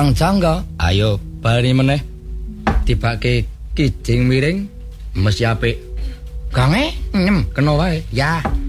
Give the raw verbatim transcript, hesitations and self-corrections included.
Kang Jangga, ayo bali meneh. Tibake kijing miring mesti apik. Gange nyem kena wae. Ya.